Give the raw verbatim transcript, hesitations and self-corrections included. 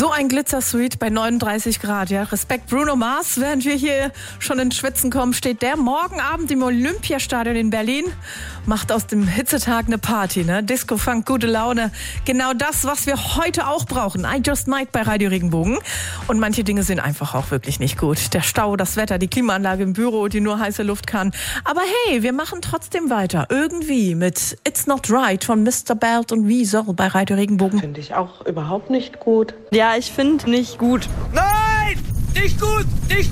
So ein Glitzer-Sweet bei neununddreißig Grad, ja. Respekt Bruno Mars, während wir hier schon ins Schwitzen kommen, steht der morgen Abend im Olympiastadion in Berlin, macht aus dem Hitzetag eine Party, ne? Disco, Funk, gute Laune. Genau das, was wir heute auch brauchen. I Just Might bei Radio Regenbogen. Und manche Dinge sind einfach auch wirklich nicht gut. Der Stau, das Wetter, die Klimaanlage im Büro, die nur heiße Luft kann. Aber hey, wir machen trotzdem weiter. Irgendwie mit It's Not Right von Mister Belt und Weasel bei Radio Regenbogen. Finde ich auch überhaupt nicht gut. Ja, ich finde nicht gut. Nein! Nicht gut! Nicht